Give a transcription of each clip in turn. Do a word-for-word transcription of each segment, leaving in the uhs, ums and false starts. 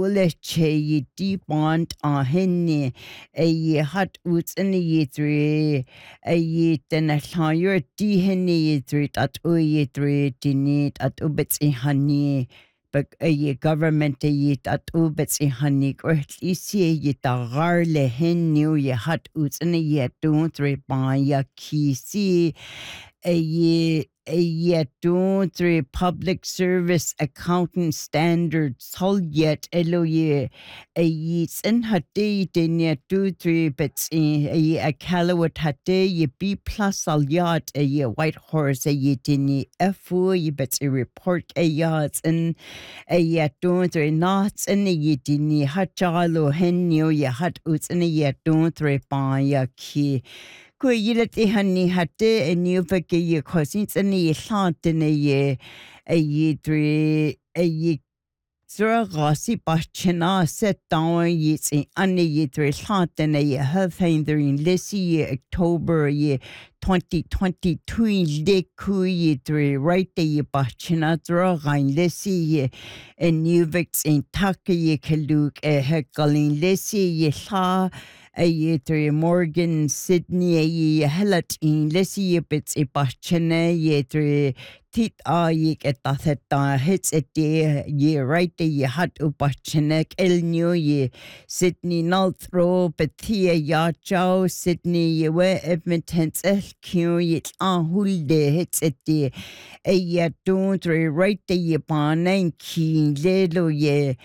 ule che ye deep on a henne a ye hot woods in the ye three a ye then a higher de henne ye three at o ye three dinit at ubits in honey. But a ye government a ye at ubits in honey or at least ye ta garle hen new ye hot woods in the ye don't three by ya key see a ye a yet don't three public service accounting standards hol yet elo ye a ye in her day din yet two three bits in a ye a calawat hat day ye b plus al yacht a ye white horse a ye din ye f ye bits a report a yachts and a yet don't three knots in the ye din ye hat jalo hen you ye hat uts in a yet don't three by ya key. Ko yile te hani hate e niu whake ye cousins and ye lant in a ye a ye dre a ye sura gasi bachina set down ye in ane ye dre lant in a ye have hinder in lissy ye October ye twenty twenty-two in de ku ye dre right ye bachina dra gain lissy ye a new vix in taka ye kaluk e hekalin lissy ye ha a ye three Morgan, Sydney, a ye hellat in Lessie ye bits a bachene ye three tit a ye get a theta hits a day ye right a ye hat u bachenek el new ye Sydney nalthro betia ya chow Sydney ye we Edmonton's el q ye a hulde hits a day a ye don't three right a ye ban key lelo ye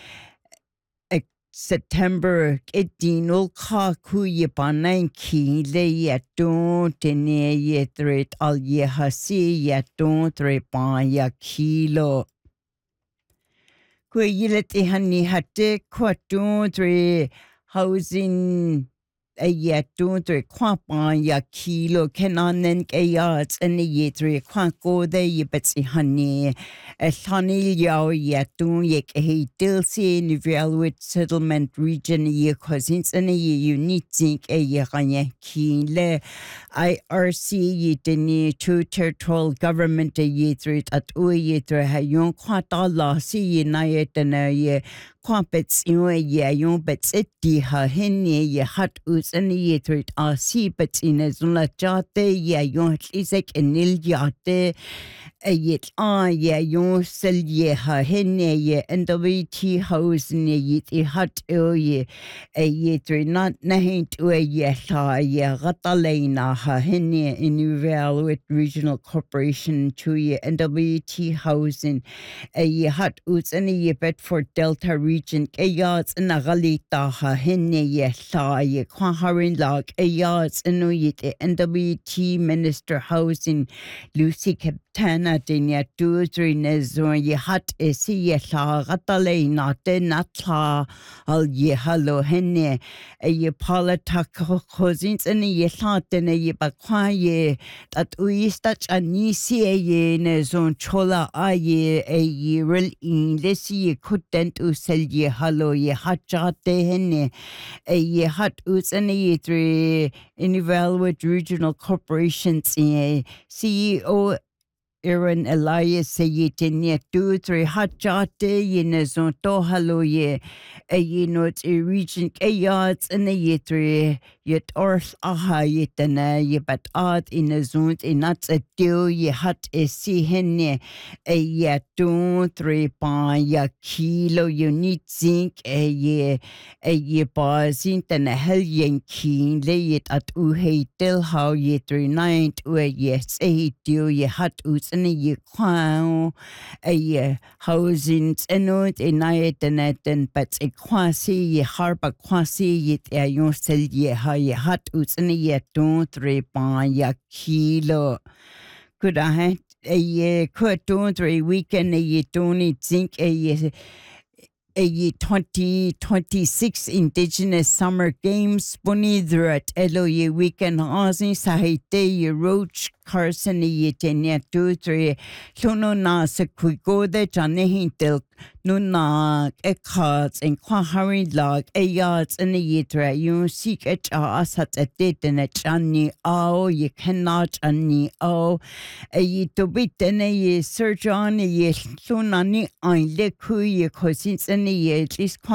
September eighteen ka ku ye panan ki le ye don tene ye threat al ye hasi ye don thre pa ya kilo ku ye te hani hatte ku don thre housing a ye don thre kwa pa ya kilo kenanen ke yards and ye thre kwa go de ye betsi hani a honey yao ye don ye ke dilsi in Velvet settlement region ye cousins and ye unique zinc a ye ganye kile I R C ye deni two territorial government a ye thre at o ye thre ha yon kwa ta la si ye na ye tena ye Quampets in ye yon bets it di ha hen ye hat us and ye threat a si bets in a zula jate ye yon isek and nil jate a yet ah ye yon sel ye ha hen ye and the T house ne ye a hat o ye a ye three not nahin to a ye ha ye gatalena ha hen ye in Uvalde Regional Corporation to ye and W T housing a ye hat us and ye Bedford Delta region ke yards in a galita ha henne ye sa ye kwa harin log a yards in it N W T Minister Housing Lucy Captana dinya two three nezon ye hat e si ye sa gatale na te natla al ye halo henne a ye politak cousins and ye sa tene ye ba kwa ye that we stach anisi ye nezon chola a ye a ye real in this ye couldn't usel ye halo ye hat jate henne a ye hat us and ye three in Evaluate Regional Corporations in C E O Aaron Elias say ye tenye two three hot jate ye nezon to halo ye a ye not a region a yards and a ye three yet orth aha ye tena ye but art in a zone in not a deal ye hot a si henne a ye two three pa ya kilo you need zinc a ye a ye pa zinc and a hell yen keen lay it at uhe till how ye three nine to a yes a deal ye hot us and a ye kwao a ye housings and not a night and at and but a quasi ye harbor quasi ye a yon sell ye ha ye hot us and a ye don't three pa ya kilo could I have a ye could don't three weekend a ye don't think a ye a ye twenty twenty-six Indigenous Summer Games bunny at elo ye weekend housing sahite ye roach Carson ye tenya two three sono na se kuigo de jane hintel nuna e cards and kwa hari log a yards and a yetra you seek it asat a date and a chani oh ye cannot ani oh a ye to bit and a ye search on a ye sunani I le ku ye cousins and a ye at least